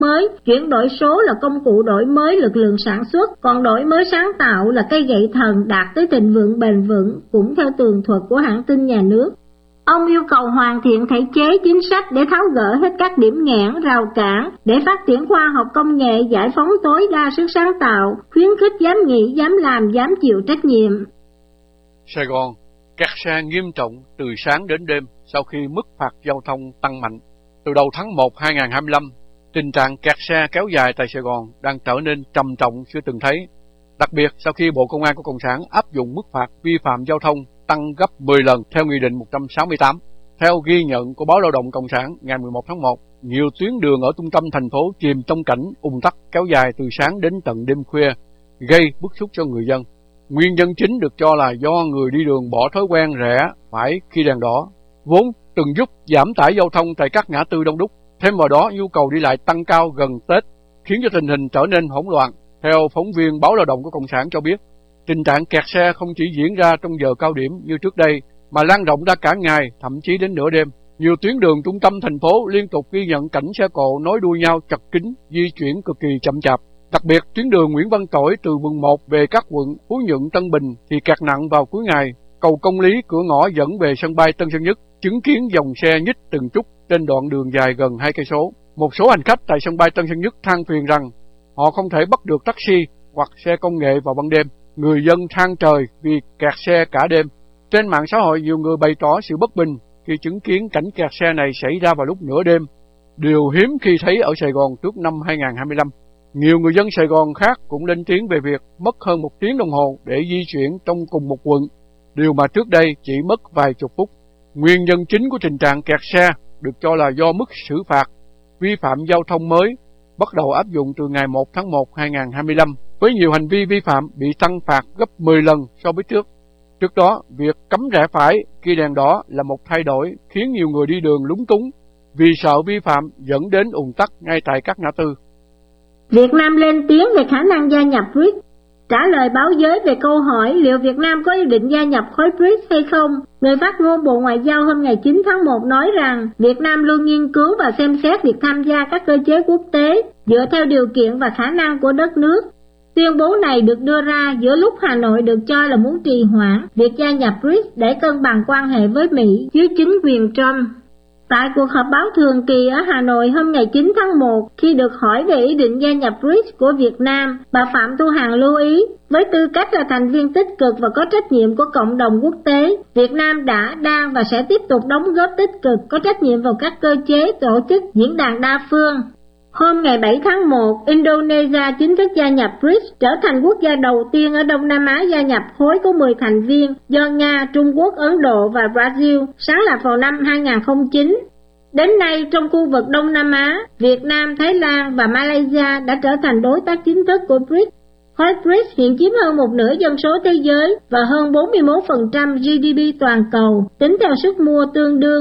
mới. Chuyển đổi số là công cụ đổi mới lực lượng sản xuất, còn đổi mới sáng tạo là cây gậy thần đạt tới thịnh vượng bền vững, cũng theo tường thuật của hãng tin nhà nước. Ông yêu cầu hoàn thiện thể chế chính sách để tháo gỡ hết các điểm nghẽn, rào cản, để phát triển khoa học công nghệ, giải phóng tối đa sức sáng tạo, khuyến khích dám nghĩ, dám làm, dám chịu trách nhiệm. Sài Gòn kẹt xe nghiêm trọng từ sáng đến đêm sau khi mức phạt giao thông tăng mạnh. Từ đầu tháng 1 2025, tình trạng kẹt xe kéo dài tại Sài Gòn đang trở nên trầm trọng chưa từng thấy. Đặc biệt sau khi Bộ Công an của Cộng sản áp dụng mức phạt vi phạm giao thông tăng gấp 10 lần theo Nghị định 168. Theo ghi nhận của Báo Lao động Cộng sản ngày 11 tháng 1, nhiều tuyến đường ở trung tâm thành phố chìm trong cảnh ùn tắc kéo dài từ sáng đến tận đêm khuya, gây bức xúc cho người dân. Nguyên nhân chính được cho là do người đi đường bỏ thói quen rẽ phải khi đèn đỏ, vốn từng giúp giảm tải giao thông tại các ngã tư đông đúc. Thêm vào đó, nhu cầu đi lại tăng cao gần Tết khiến cho tình hình trở nên hỗn loạn. Theo phóng viên Báo Lao động của Cộng sản cho biết, tình trạng kẹt xe không chỉ diễn ra trong giờ cao điểm như trước đây, mà lan rộng ra cả ngày, thậm chí đến nửa đêm. Nhiều tuyến đường trung tâm thành phố liên tục ghi nhận cảnh xe cộ nối đuôi nhau chật kín, di chuyển cực kỳ chậm chạp. Đặc biệt, tuyến đường Nguyễn Văn Trỗi từ quận 1 về các quận Phú Nhuận, Tân Bình thì kẹt nặng vào cuối ngày. Cầu Công Lý, cửa ngõ dẫn về sân bay Tân Sơn Nhất, chứng kiến dòng xe nhích từng chút trên đoạn đường dài gần 2 cây số. Một số hành khách tại sân bay Tân Sơn Nhất than phiền rằng họ không thể bắt được taxi hoặc xe công nghệ vào ban đêm. Người dân than trời vì kẹt xe cả đêm. Trên mạng xã hội, nhiều người bày tỏ sự bất bình khi chứng kiến cảnh kẹt xe này xảy ra vào lúc nửa đêm, điều hiếm khi thấy ở Sài Gòn trước năm 2025. Nhiều người dân Sài Gòn khác cũng lên tiếng về việc mất hơn 1 tiếng đồng hồ để di chuyển trong cùng một quận, điều mà trước đây chỉ mất vài chục phút. Nguyên nhân chính của tình trạng kẹt xe được cho là do mức xử phạt vi phạm giao thông mới bắt đầu áp dụng từ ngày 1 tháng 1 2025, với nhiều hành vi vi phạm bị tăng phạt gấp 10 lần so với trước. Trước đó, việc cấm rẽ phải khi đèn đỏ là một thay đổi khiến nhiều người đi đường lúng túng vì sợ vi phạm dẫn đến ùn tắc ngay tại các ngã tư. Việt Nam lên tiếng về khả năng gia nhập BRICS. Trả lời báo giới về câu hỏi liệu Việt Nam có ý định gia nhập khối BRICS hay không, người phát ngôn Bộ Ngoại giao hôm ngày 9 tháng 1 nói rằng Việt Nam luôn nghiên cứu và xem xét việc tham gia các cơ chế quốc tế dựa theo điều kiện và khả năng của đất nước. Tuyên bố này được đưa ra giữa lúc Hà Nội được cho là muốn trì hoãn việc gia nhập BRICS để cân bằng quan hệ với Mỹ dưới chính quyền Trump. Tại cuộc họp báo thường kỳ ở Hà Nội hôm ngày 9 tháng 1, khi được hỏi về ý định gia nhập BRICS của Việt Nam, bà Phạm Thu Hằng lưu ý, với tư cách là thành viên tích cực và có trách nhiệm của cộng đồng quốc tế, Việt Nam đã, đang và sẽ tiếp tục đóng góp tích cực, có trách nhiệm vào các cơ chế, tổ chức, diễn đàn đa phương. Hôm ngày 7 tháng 1, Indonesia chính thức gia nhập BRICS, trở thành quốc gia đầu tiên ở Đông Nam Á gia nhập khối có 10 thành viên do Nga, Trung Quốc, Ấn Độ và Brazil sáng lập vào năm 2009. Đến nay, trong khu vực Đông Nam Á, Việt Nam, Thái Lan và Malaysia đã trở thành đối tác chính thức của BRICS. Khối BRICS hiện chiếm hơn một nửa dân số thế giới và hơn 41% GDP toàn cầu, tính theo sức mua tương đương